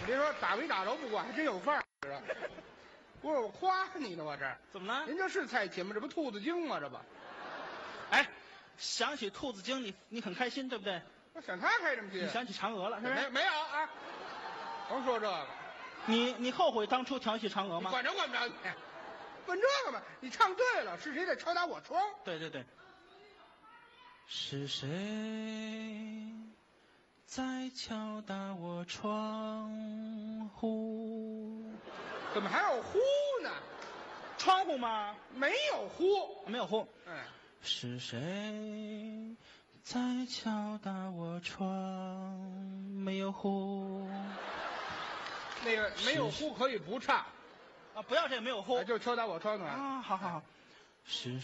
你别说打没打着不管，还真有范儿。不是我夸你呢，我这怎么了？ 您这是菜禽吗？这不兔子精吗？这不， 哎，想起兔子精，你很开心，对不对？ 我想他开什么心？ 你想起嫦娥了，是不是？ 没有啊？甭说这个， 你后悔当初调戏嫦娥吗？ 管着管不着你，问这个嘛？你唱对了，是谁在敲打我窗？ 对对对。是谁在敲打我窗户？ 怎么还有呼呢？ 窗户吗？ 没有呼， 没有呼。 哎， 是谁在敲打我窗？没有呼。 那个没有呼可以不唱啊，不要这个没有呼， 就敲打我窗子啊，好好好。是